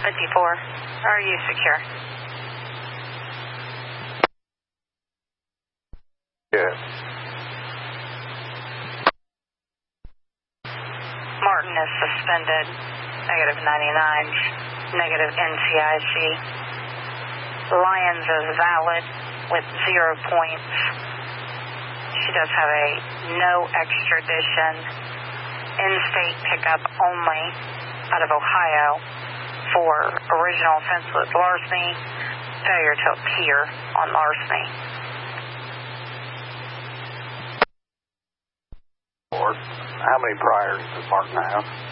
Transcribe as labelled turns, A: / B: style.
A: 54. Are you secure?
B: Yes.
A: Martin is suspended. Negative 99. Negative NCIC. Lyons is valid with 0 points. She does have a no extradition, in-state pickup only out of Ohio for original offense with larceny, failure to appear on larceny.
B: How many priors does Martin have?